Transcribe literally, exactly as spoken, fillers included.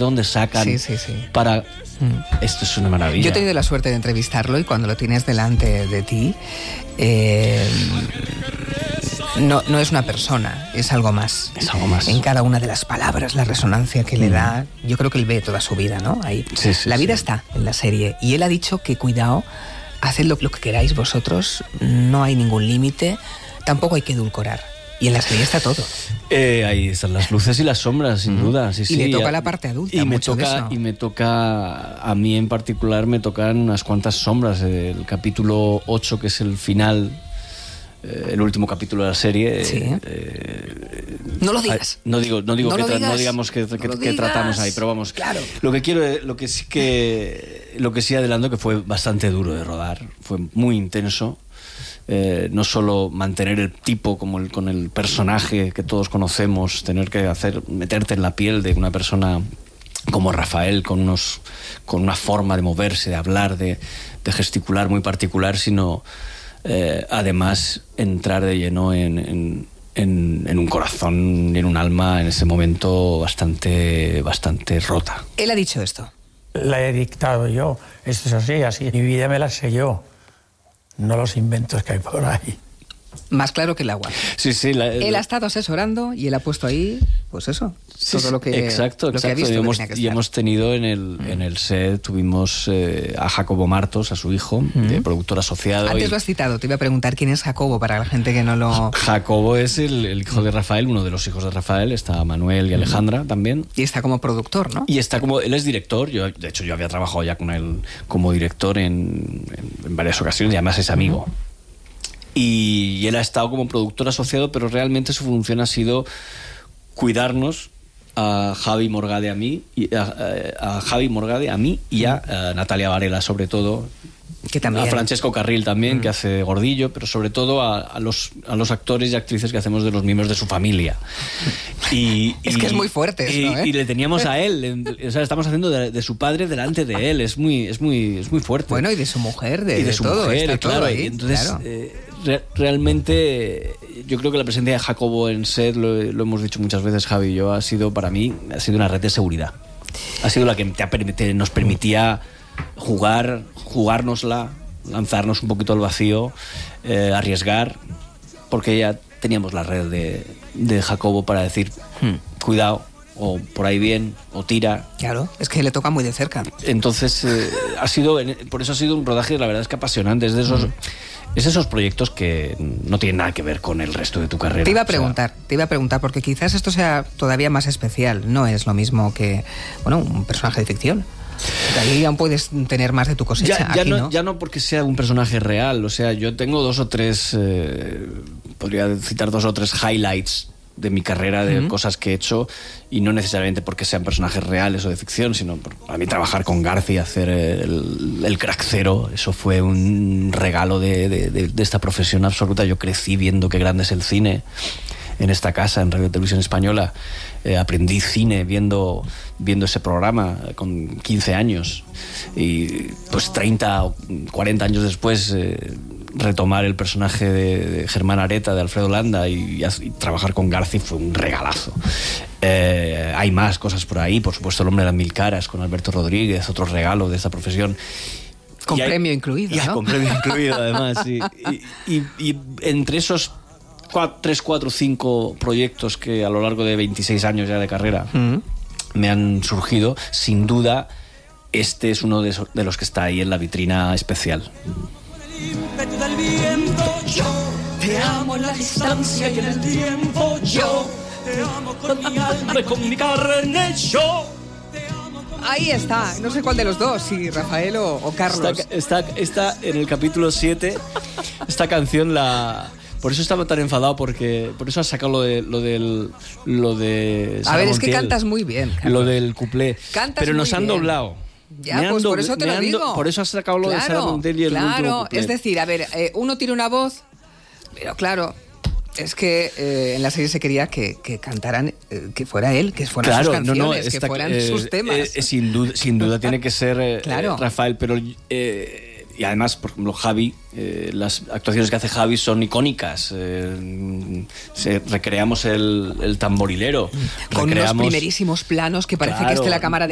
de dónde sacan Sí, sí, sí. para... Esto es una maravilla. Yo he tenido la suerte de entrevistarlo y cuando lo tienes delante de ti, eh, no, no es una persona, es algo más. Es algo más. En cada una de las palabras, la resonancia que le Mm. da, yo creo que él ve toda su vida, ¿no? Ahí. Sí, sí, la vida sí. está en la serie y él ha dicho que cuidado, haced lo, lo que queráis vosotros, no hay ningún límite, tampoco hay que edulcorar. Y en la serie está todo. Eh, ahí están las luces y las sombras, sin Mm. duda. Sí, Y sí. le toca A- la parte adulta, Y me mucho de toca, eso. y me toca, a mí en particular, me tocan unas cuantas sombras. El capítulo ocho, que es el final, eh, el último capítulo de la serie. Sí. eh, No lo digas. No digo, no digo No que lo tra- digas. no digamos que, que- No lo que tratamos digas. ahí, pero vamos. Claro. Lo que quiero, lo que sí que, lo que sí adelanto que fue bastante duro de rodar, fue muy intenso. Eh, no solo mantener el tipo como el, con el personaje que todos conocemos, tener que hacer meterte en la piel de una persona como Rafael, con unos con una forma de moverse, de hablar, de, de gesticular muy particular, sino eh, además entrar de lleno en, en, en, en un corazón y en un alma en ese momento bastante, bastante rota. Él ha dicho esto. La he dictado yo, esto es así, así. Mi vida me la sé yo, no los inventos que hay por ahí. Más claro que el agua. Sí, sí. La, Él ha estado asesorando y él ha puesto ahí, pues eso, Sí, todo lo que, exacto, lo que ha exacto. visto y, que hemos, tenía que y estar. hemos tenido en el, en el set, tuvimos eh, a Jacobo Martos, a su hijo, de productor asociado. Antes y lo has citado, te iba a preguntar quién es Jacobo para la gente que no lo... Jacobo es el, el hijo de Rafael, uno de los hijos de Rafael, está Manuel y Alejandra también. Y está como productor, ¿no? Y está como, él es director, yo, de hecho yo había trabajado ya con él como director en, en, en varias ocasiones y además es amigo. Y, y él ha estado como productor asociado, pero realmente su función ha sido cuidarnos a Javi Morgade a mí, y a, a Javi Morgade a mí y a, a Natalia Varela sobre todo. Que también... A Francesco Carril también, mm. que hace Gordillo, pero sobre todo a, a, los, a los actores y actrices que hacemos de los miembros de su familia. Y, es y, que es muy fuerte y, eso, ¿eh? Y le teníamos a él, o sea, estamos haciendo de, de su padre delante de él, es muy, es muy, es muy fuerte. Bueno, y de su mujer, de, y de, de su todo, mujer, está claro. todo ahí, y entonces, claro. eh, re, realmente, yo creo que la presencia de Jacobo en set, lo, lo hemos dicho muchas veces, Javi y yo, ha sido para mí, ha sido una red de seguridad. Ha sido la que te ha, te, nos permitía jugar, jugárnosla, lanzarnos un poquito al vacío, eh, arriesgar, porque ya teníamos la red de, de Jacobo para decir, hmm, cuidado, o por ahí bien, o tira. Claro, es que le toca muy de cerca. Entonces, eh, ha sido, por eso ha sido un rodaje, la verdad es que apasionante. Es de esos, mm. es esos proyectos que no tienen nada que ver con el resto de tu carrera. Te iba a preguntar, o sea, te iba a preguntar, porque quizás esto sea todavía más especial. No es lo mismo que, bueno, un personaje de ficción. De ahí aún puedes tener más de tu cosecha. Ya, ya, Aquí, no, ¿no? ya no porque sea un personaje real. O sea, yo tengo dos o tres, eh, podría citar dos o tres highlights de mi carrera, de uh-huh. cosas que he hecho, y no necesariamente porque sean personajes reales o de ficción, sino por, a mí trabajar con García, hacer el, el crack cero, eso fue un regalo de, de, de, de esta profesión absoluta. Yo crecí viendo qué grande es el cine en esta casa, en Radio Televisión Española. Eh, aprendí cine viendo, viendo ese programa con quince años, y pues treinta o cuarenta años después eh, retomar el personaje de, de Germán Areta, de Alfredo Landa, y, y, y trabajar con Garci fue un regalazo. Eh, hay más cosas por ahí, por supuesto El hombre de las mil caras con Alberto Rodríguez, otro regalo de esta profesión. Con hay, premio incluido, ya, ¿no? Con premio incluido, además, sí. y, y, y entre esos tres, cuatro, cinco proyectos que a lo largo de veintiséis años ya de carrera mm. me han surgido, sin duda este es uno de, esos, de los que está ahí en la vitrina especial. Yo te amo en la distancia y en el tiempo. Yo te amo con mi alma y con mi carne. Yo ahí está, no sé cuál de los dos, si Rafael o, o Carlos. Está, está, está en el capítulo siete. Esta canción la... Por eso estaba tan enfadado, porque por eso has sacado lo de lo del lo de Sara A ver, Montiel, es que cantas muy bien, Carlos. Lo del cuplé. Cantas pero nos muy han bien. doblado. Ya, pues do, por eso te lo digo. Do, por eso has sacado lo claro, de Sara Montiel y el claro, último cuplé. Es decir, a ver, eh, uno tiene una voz, pero claro, es que eh, en la serie se quería que, que cantaran, eh, que fuera él, que fueran claro, sus canciones, no, no, esta, que fueran eh, sus temas. Eh, eh, sin, duda, sin duda tiene que ser eh, claro. eh, Rafael, pero... Eh, y además, por ejemplo, Javi, eh, las actuaciones que hace Javi son icónicas. Eh, se, recreamos el, el tamborilero. Con recreamos, unos primerísimos planos que parece claro, que esté la cámara de